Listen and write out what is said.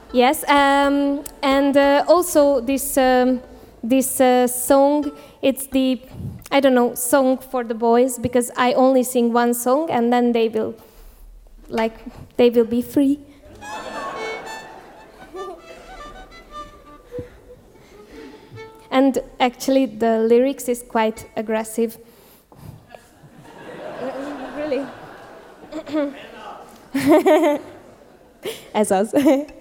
Yes, and also this song, it's the, I don't know, song for the boys, because I only sing one song and then they will be free. And actually the lyrics is quite aggressive. Really. As us.